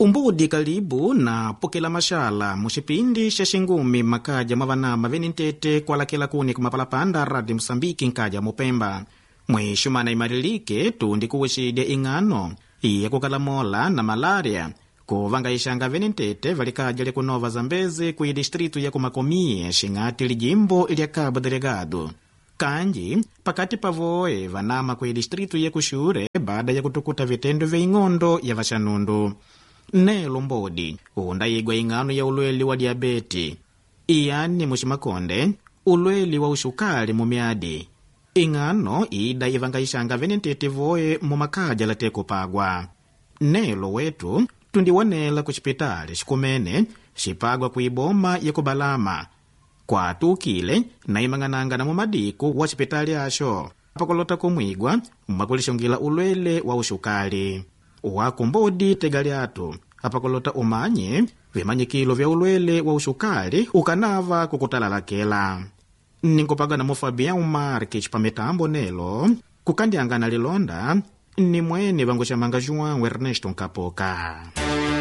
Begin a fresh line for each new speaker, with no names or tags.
Umbudi kalibu na pokela mashala mushipindi sha shingumi makaja mavanama venintete kwa lakela kuni kumapalapanda radi Msambiki nkaja mupemba. Mwishumana imarilike tundi kuwishide ingano iye kukalamola na malaria kuvanga ishanga venintete valikaja likunova Zambezi kuyi distritu ya kumakomie shingati lijimbo ilya Cabo Delegado. Kanji pakati pavoe vanama kuyi distritu ya kushure baada ya kutukuta vitendo vya ing'ondo ya vashanundu. Nelo Mbodi undayigwa ingano ya ulweli wa diabeti, iyani mushimakonde ulweli wa ushukali mumiadi. Ingano ida ivangaishanga venintete voe mumakaja lateko pagwa. Nelo wetu tundiwanela kuchipitali shikumene shipagwa kuiboma ya kubalama kwa tukile na imang'ananga na mumadiku wa chipitali asho pakolota kumwigwa mwakulishongila ulwele wa ushukali. Wako Mbodi tegaliatu apakolota umanye vimanyikilo vya ulwele wa ushukali ukanava kukutalalakela. Ninkopaga na Fabian Marques pametambo nelo kukandiangana lilonda ni mwene vangu chamanga João Ernesto Nkapoka.